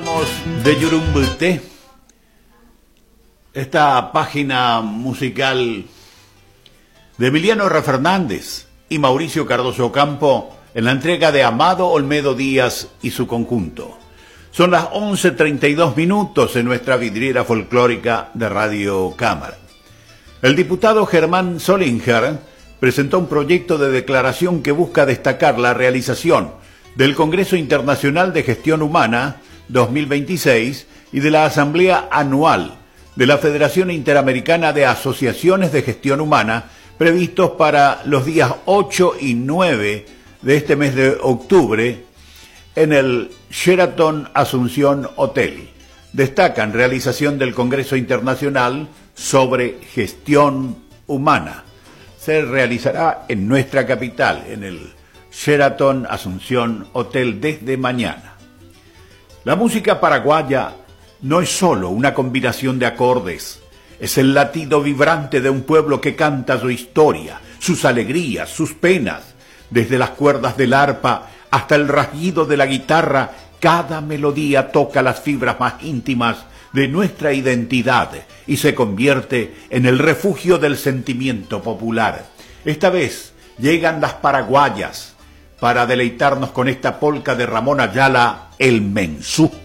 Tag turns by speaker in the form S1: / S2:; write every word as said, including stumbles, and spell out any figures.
S1: Escuchábamos de Yurumbuté, esta página musical de Emiliano R. Fernández y Mauricio Cardoso Campo en la entrega de Amado Olmedo Díaz y su conjunto. Son las once treinta y dos minutos en nuestra vidriera folclórica de Radio Cámara. El diputado Germán Solinger presentó un proyecto de declaración que busca destacar la realización del Congreso Internacional de Gestión Humana dos mil veintiséis y de la Asamblea Anual de la Federación Interamericana de Asociaciones de Gestión Humana, previstos para los días ocho y nueve de este mes de octubre en el Sheraton Asunción Hotel. Destacan realización del Congreso Internacional sobre Gestión Humana. Se realizará en nuestra capital, en el Sheraton Asunción Hotel, desde mañana. La música paraguaya no es solo una combinación de acordes, es el latido vibrante de un pueblo que canta su historia, sus alegrías, sus penas. Desde las cuerdas del arpa hasta el rasguido de la guitarra, cada melodía toca las fibras más íntimas de nuestra identidad y se convierte en el refugio del sentimiento popular. Esta vez llegan las paraguayas para deleitarnos con esta polca de Ramón Ayala, El Mensú.